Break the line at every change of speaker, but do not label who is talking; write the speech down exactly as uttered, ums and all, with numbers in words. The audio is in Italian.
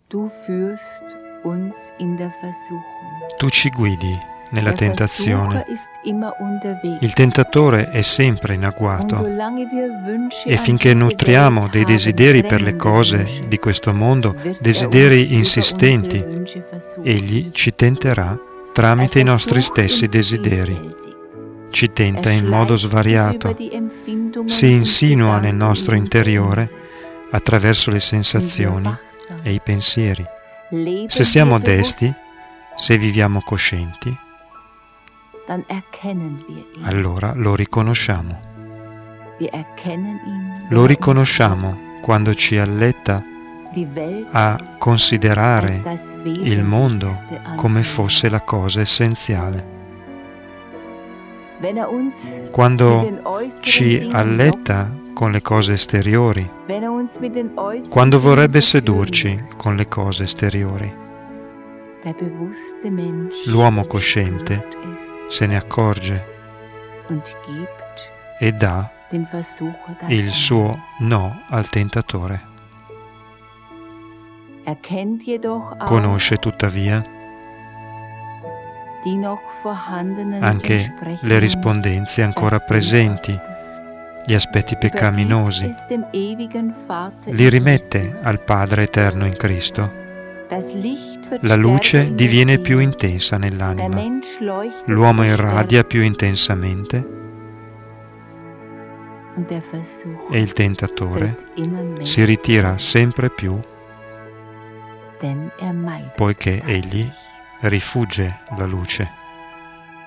Tu ci guidi nella tentazione. Il tentatore è sempre in agguato e finché nutriamo dei desideri per le cose di questo mondo, desideri insistenti, egli ci tenterà tramite i nostri stessi desideri. Ci tenta in modo svariato, si insinua nel nostro interiore attraverso le sensazioni e i pensieri. Se siamo desti, se viviamo coscienti, allora lo riconosciamo. Lo riconosciamo quando ci alletta a considerare il mondo come fosse la cosa essenziale. Quando ci alletta con le cose esteriori, quando vorrebbe sedurci con le cose esteriori, l'uomo cosciente se ne accorge e dà il suo no al tentatore. Conosce tuttavia anche le rispondenze ancora presenti, gli aspetti peccaminosi, li rimette al Padre eterno in Cristo. La luce diviene più intensa nell'anima, l'uomo irradia più intensamente e il tentatore si ritira sempre più poiché egli rifugge la luce.